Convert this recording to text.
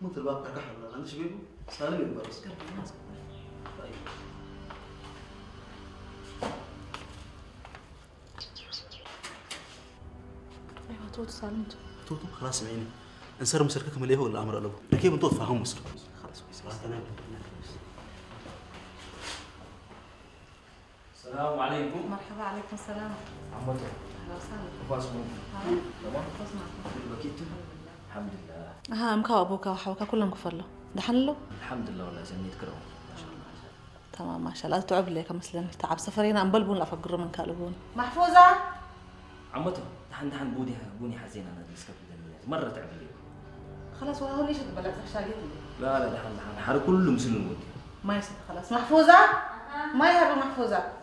مو ترباب كحل أنا شبيبه سالم يبرز طيب ايوه توتو سالمتو توتو خلاص سمعيني انسر مسرككم اللي هو الامر له كيف نطوف فهم مصر خلاص السلام عليكم. مرحبا عليكم السلام. عمتو. اهلا وسهلا. كيف اسمك؟ تمام. كيف معكم؟ بكيتو؟ الحمد لله. ها مكا وابوكا وحوكا كلهم كفر له. دحن له؟ الحمد لله والله زنيت كرو. ما شاء الله. تمام ما شاء الله تعب لك مثلا تعب سفرينا انبلبون لا فقر من كالبون. محفوظة؟ عمتو دحن بوني حزين انا مسكت مرة تعب لي. خلاص ولا هو ليش تبلغ شاقت لي. لا دحن حار كله مسلم ودي. ما يصير خلاص. محفوظة؟ ما يهرب محفوظة.